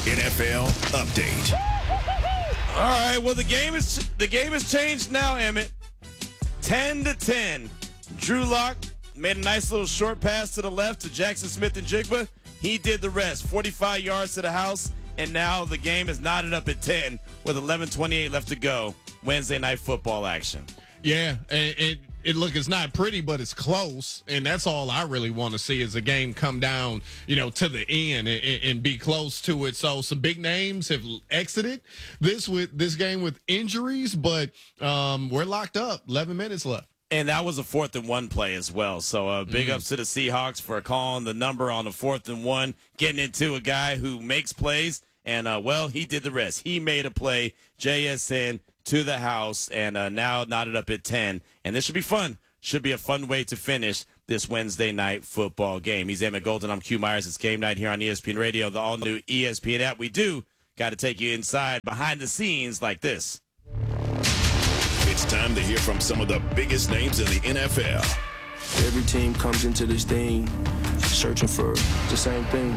NFL update. All right, well the game is changed now, Emmett. 10-10. Drew Lock made a nice little short pass to the left to Jackson Smith-Njigba. He did the rest, 45 yards to the house, and now the game is knotted up at 10 with 11:28 left to go. Wednesday night football action. Yeah, it's not pretty, but it's close, and that's all I really want to see is a game come down, to the end and be close to it. So some big names have exited this game with injuries, but we're locked up. 11 minutes left. And that was a 4th-and-1 play as well. So big ups to the Seahawks for calling the number on the 4th-and-1, getting into a guy who makes plays. And, he did the rest. He made a play, JSN, to the house, and now knotted up at 10. And this should be fun. Should be a fun way to finish this Wednesday night football game. He's Emmett Golden. I'm Q Myers. It's game night here on ESPN Radio, the all-new ESPN app. We do got to take you inside behind the scenes like this. It's time to hear from some of the biggest names in the NFL. Every team comes into this thing searching for the same thing.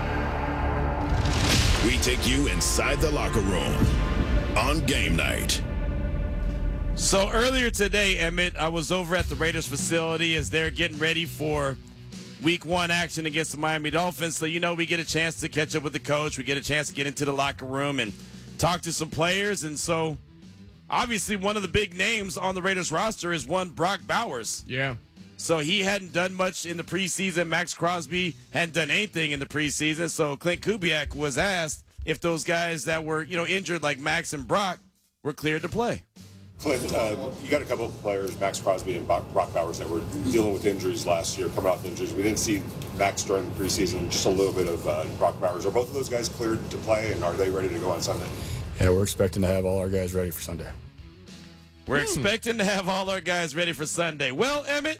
We take you inside the locker room on game night. So earlier today, Emmett, I was over at the Raiders facility as they're getting ready for Week 1 action against the Miami Dolphins. So, we get a chance to catch up with the coach. We get a chance to get into the locker room and talk to some players. And so, obviously, one of the big names on the Raiders roster is one Brock Bowers. Yeah. So he hadn't done much in the preseason. Max Crosby hadn't done anything in the preseason. So Clint Kubiak was asked if those guys that were, injured like Max and Brock were cleared to play. Clint, you got a couple of players, Max Crosby and Brock Bowers, that were dealing with injuries last year, coming off injuries. We didn't see Max during the preseason, just a little bit of Brock Bowers. Are both of those guys cleared to play, and are they ready to go on Sunday? Yeah, we're expecting to have all our guys ready for Sunday. We're expecting to have all our guys ready for Sunday. Well, Emmett.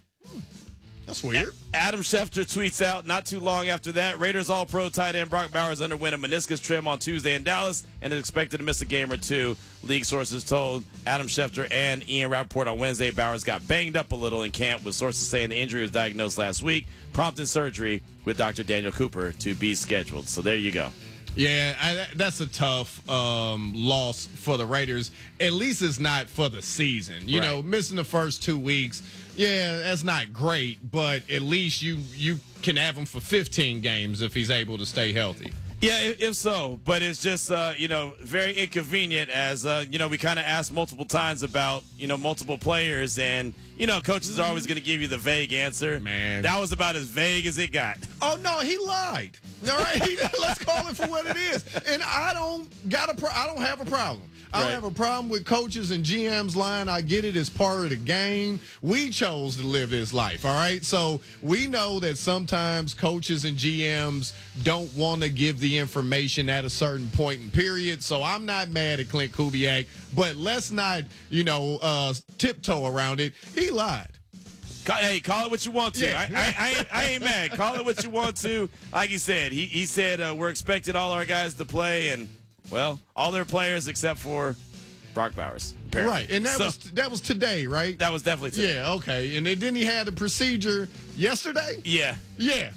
That's weird. Adam Schefter tweets out not too long after that, Raiders All-Pro tight end Brock Bowers underwent a meniscus trim on Tuesday in Dallas and is expected to miss a game or two. League sources told Adam Schefter and Ian Rappaport on Wednesday Bowers got banged up a little in camp, with sources saying the injury was diagnosed last week, prompting surgery with Dr. Daniel Cooper to be scheduled. So there you go. Yeah, that's a tough loss for the Raiders. At least it's not for the season. Missing the first 2 weeks, yeah, that's not great, but at least you can have him for 15 games if he's able to stay healthy. Yeah, if so, but it's just, very inconvenient as, we kind of asked multiple times about, multiple players, and, coaches are always going to give you the vague answer. Man. That was about as vague as it got. Oh, no, he lied. All right, let's call it for what it is. And I don't have a problem. I don't have a problem with coaches and GMs lying. I get it as part of the game. We chose to live this life, all right? So we know that sometimes coaches and GMs don't want to give the information at a certain point in period. So I'm not mad at Clint Kubiak, but let's not, tiptoe around it. He lied. Hey, call it what you want to. Yeah. I ain't mad. Call it what you want to. Like you said, he said we're expecting all our guys to play, and, well, all their players except for Brock Bowers. Apparently. Right, and that was today, right? That was definitely today. Yeah, okay. And then he had the procedure yesterday? Yeah. Yeah.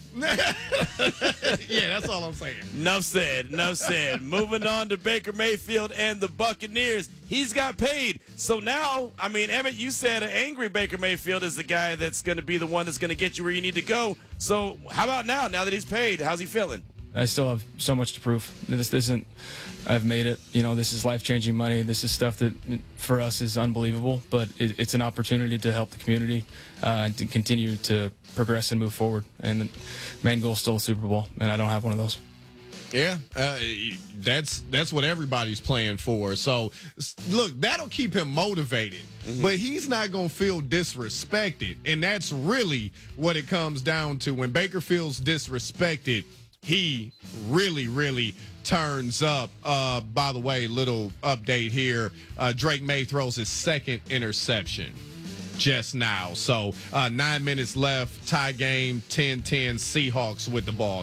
Yeah, that's all I'm saying. Enough said. Moving on to Baker Mayfield and the Buccaneers. He's got paid. So now, Emmett, you said an angry Baker Mayfield is the guy that's going to be the one that's going to get you where you need to go. So how about now that he's paid? How's he feeling? I still have so much to prove. This isn't, I've made it. This is life-changing money. This is stuff that for us is unbelievable, but it's an opportunity to help the community and to continue to progress and move forward. And the main goal is still a Super Bowl, and I don't have one of those. Yeah, that's what everybody's playing for. So, look, that'll keep him motivated, but he's not going to feel disrespected, and that's really what it comes down to. When Baker feels disrespected, he really, really turns up. By the way, little update here. Drake May throws his second interception just now. So 9 minutes left, tie game, 10-10, Seahawks with the ball now.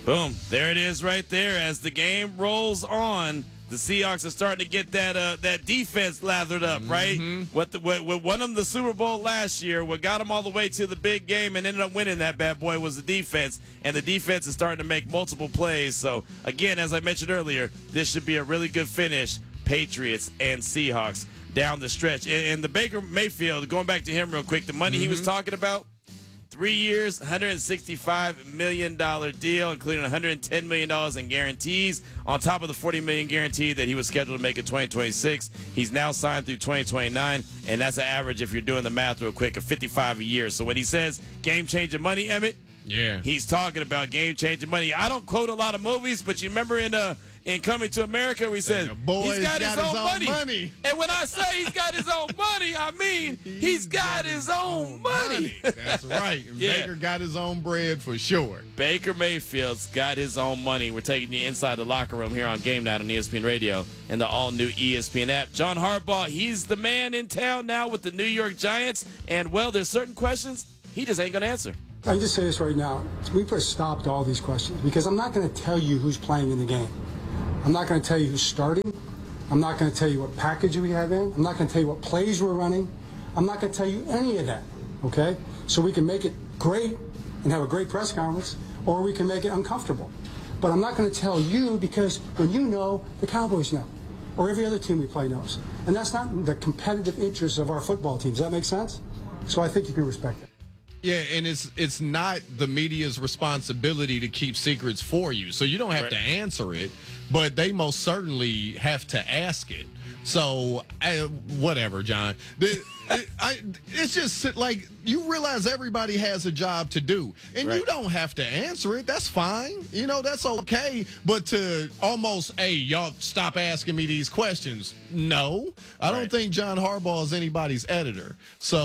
Boom. There it is right there. As the game rolls on, the Seahawks are starting to get that defense lathered up, right? What won them the Super Bowl last year, what got them all the way to the big game and ended up winning that bad boy was the defense, and the defense is starting to make multiple plays. So, again, as I mentioned earlier, this should be a really good finish, Patriots and Seahawks down the stretch. And the Baker Mayfield, going back to him real quick, the money he was talking about, 3 years, $165 million deal, including $110 million in guarantees, on top of the $40 million guarantee that he was scheduled to make in 2026. He's now signed through 2029, and that's an average, if you're doing the math real quick, of $55 a year. So when he says game-changing money, Emmett, he's talking about game-changing money. I don't quote a lot of movies, but you remember in Coming to America, we said he's got his own money. And when I say he's got his own money, I mean he's got his own money. That's right. And Baker got his own bread for sure. Baker Mayfield's got his own money. We're taking you inside the locker room here on Game Night on ESPN Radio and the all-new ESPN app. John Harbaugh, he's the man in town now with the New York Giants. And, well, there's certain questions he just ain't going to answer. I can just say this right now. We put a stop to all these questions because I'm not going to tell you who's playing in the game. I'm not going to tell you who's starting. I'm not going to tell you what package we have in. I'm not going to tell you what plays we're running. I'm not going to tell you any of that, okay? So we can make it great and have a great press conference, or we can make it uncomfortable. But I'm not going to tell you because when you know, the Cowboys know, or every other team we play knows. And that's not the competitive interests of our football team. Does that make sense? So I think you can respect it. Yeah, and it's not the media's responsibility to keep secrets for you. So you don't have to answer it, but they most certainly have to ask it. So, whatever, John. It's just like you realize everybody has a job to do, and you don't have to answer it. That's fine. You know, that's okay. But to almost, hey, y'all stop asking me these questions. No, I don't think John Harbaugh is anybody's editor.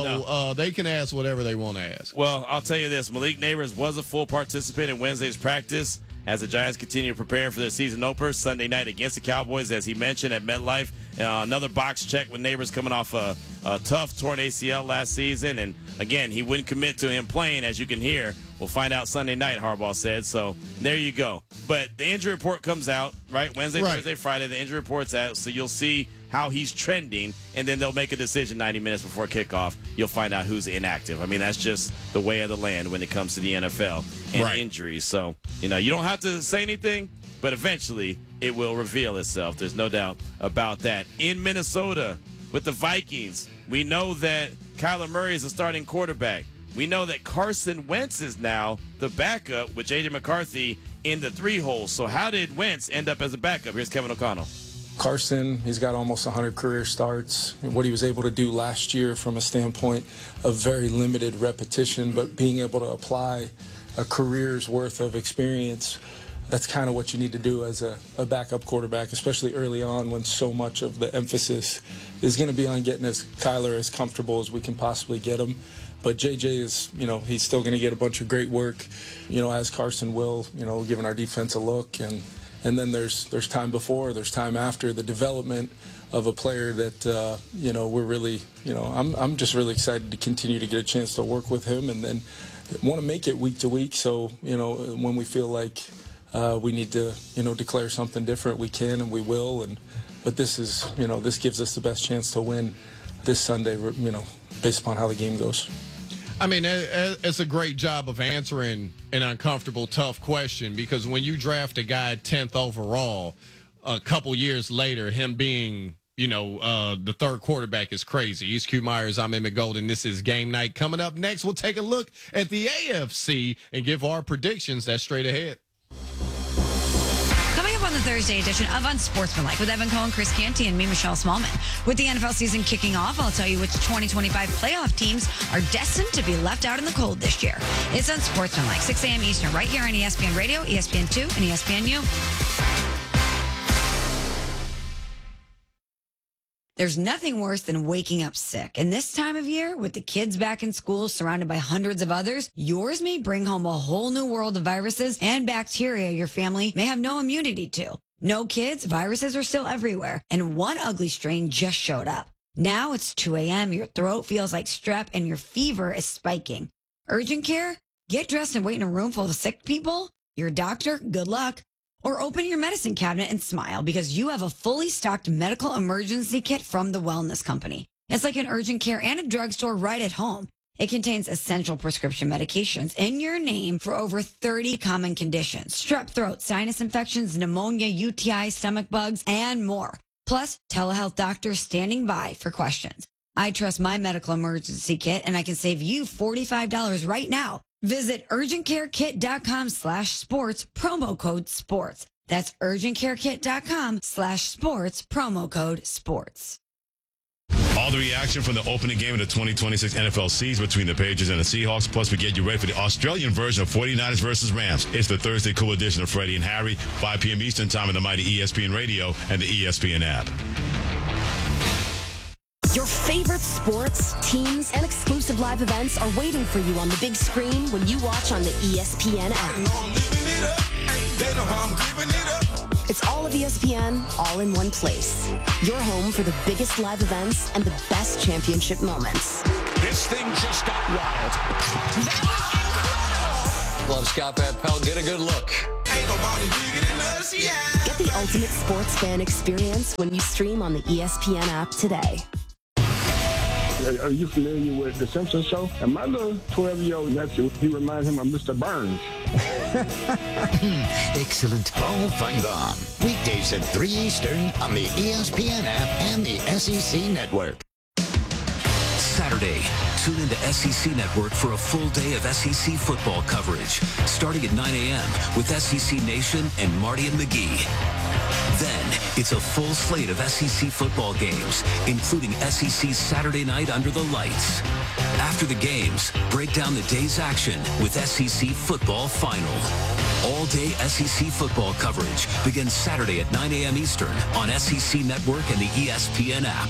So they can ask whatever they want to ask. Well, I'll tell you this. Malik Neighbors was a full participant in Wednesday's practice as the Giants continue preparing for their season opener Sunday night against the Cowboys, as he mentioned, at MetLife. Another box check with Neighbors coming off a tough torn ACL last season. And, again, he wouldn't commit to him playing, as you can hear. We'll find out Sunday night, Harbaugh said. So there you go. But the injury report comes out, right? Wednesday, Thursday, Friday, the injury report's out. So you'll see how he's trending, and then they'll make a decision 90 minutes before kickoff. You'll find out who's inactive. I mean, that's just the way of the land when it comes to the NFL and injuries. So, you know, you don't have to say anything, but eventually it will reveal itself. There's no doubt about that. In Minnesota with the Vikings, we know that Kyler Murray is a starting quarterback. We know that Carson Wentz is now the backup with J.J. McCarthy in the 3-hole. So how did Wentz end up as a backup? Here's Kevin O'Connell. Carson, he's got almost 100 career starts. What he was able to do last year from a standpoint of very limited repetition, but being able to apply a career's worth of experience, that's kind of what you need to do as a backup quarterback, especially early on when so much of the emphasis is going to be on getting Kyler as comfortable as we can possibly get him. But JJ is, you know, he's still going to get a bunch of great work, you know, as Carson will, you know, giving our defense a look. And then there's time before, there's time after, the development of a player that, you know, we're really, you know, I'm just really excited to continue to get a chance to work with him and then want to make it week to week. So, you know, when we feel like we need to, you know, declare something different, we can and we will. But this is, you know, this gives us the best chance to win this Sunday, you know, based upon how the game goes. I mean, it's a great job of answering an uncomfortable, tough question, because when you draft a guy 10th overall, a couple years later, him being, you know, the third quarterback is crazy. He's Q Myers. I'm Emmett Golden. This is Game Night. Coming up next, we'll take a look at the AFC and give our predictions. That's straight ahead. On the Thursday edition of Unsportsmanlike with Evan Cohen, Chris Canty, and me, Michelle Smallman. With the NFL season kicking off, I'll tell you which 2025 playoff teams are destined to be left out in the cold this year. It's Unsportsmanlike, 6 a.m. Eastern, right here on ESPN Radio, ESPN2, and ESPNU. There's nothing worse than waking up sick. And this time of year, with the kids back in school surrounded by hundreds of others, yours may bring home a whole new world of viruses and bacteria your family may have no immunity to. No kids, viruses are still everywhere. And one ugly strain just showed up. Now it's 2 a.m., your throat feels like strep, and your fever is spiking. Urgent care? Get dressed and wait in a room full of sick people? your doctor, good luck. Or open your medicine cabinet and smile because you have a fully stocked medical emergency kit from the Wellness Company. It's like an urgent care and a drugstore right at home. It contains essential prescription medications in your name for over 30 common conditions: strep throat, sinus infections, pneumonia, UTI, stomach bugs, and more. Plus, telehealth doctors standing by for questions. I trust my medical emergency kit, and I can save you $45 right now. Visit urgentcarekit.com/sports, promo code sports. That's urgentcarekit.com/sports, promo code sports. All the reaction from the opening game of the 2026 NFL season between the Patriots and the Seahawks. Plus, we get you ready for the Australian version of 49ers versus Rams. It's the Thursday Cool edition of Freddie and Harry, 5 p.m. Eastern time on the mighty ESPN Radio and the ESPN app. Your favorite sports, teams, and exclusive live events are waiting for you on the big screen when you watch on the ESPN app. It's all of ESPN, all in one place. Your home for the biggest live events and the best championship moments. This thing just got wild. Love Scott Van Pelt. Get a good look. Ain't nobody bigger than us, yeah. Get the ultimate sports fan experience when you stream on the ESPN app today. Are you familiar with The Simpsons show? And my little 12-year-old nephew, he reminds him of Mr. Burns. Excellent. Paul Feinbaum. Weekdays at 3 Eastern on the ESPN app and the SEC Network. Saturday, tune into SEC Network for a full day of SEC football coverage, starting at 9 a.m. with SEC Nation and Marty and McGee. Then, it's a full slate of SEC football games, including SEC Saturday Night Under the Lights. After the games, break down the day's action with SEC Football Final. All-day SEC football coverage begins Saturday at 9 a.m. Eastern on SEC Network and the ESPN app.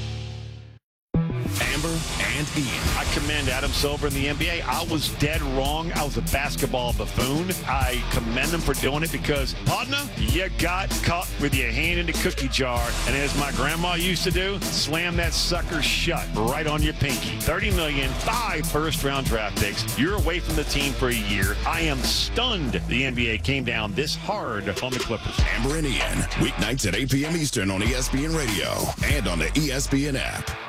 Amber and Ian. I commend Adam Silver in the NBA. I was dead wrong. I was a basketball buffoon. I commend him for doing it because, partner, you got caught with your hand in the cookie jar. And as my grandma used to do, slam that sucker shut right on your pinky. $30 million, 5 first-round draft picks. You're away from the team for a year. I am stunned the NBA came down this hard on the Clippers. Amber and Ian, weeknights at 8 p.m. Eastern on ESPN Radio and on the ESPN app.